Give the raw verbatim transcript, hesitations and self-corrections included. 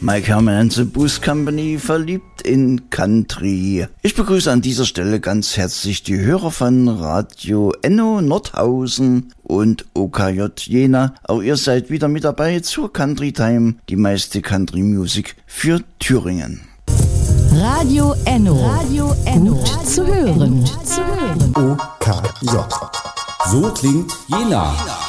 Mike Herman and the Boost Company, verliebt in Country. Ich begrüße an dieser Stelle ganz herzlich die Hörer von Radio Enno Nordhausen und O K J Jena. Auch ihr seid wieder mit dabei zur Country Time, die meiste Country Music für Thüringen. Radio Enno. Radio Enno. Gut zu hören. Gut zu hören. O K J. So klingt Jena.